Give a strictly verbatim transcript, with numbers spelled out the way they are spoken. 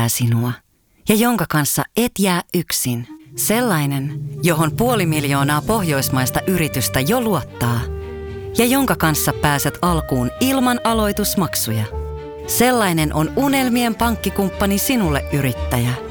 yhdistää sinua ja jonka kanssa et jää yksin. Sellainen, johon puoli miljoonaa pohjoismaista yritystä jo luottaa ja jonka kanssa pääset alkuun ilman aloitusmaksuja. Sellainen on unelmien pankkikumppani sinulle, yrittäjä.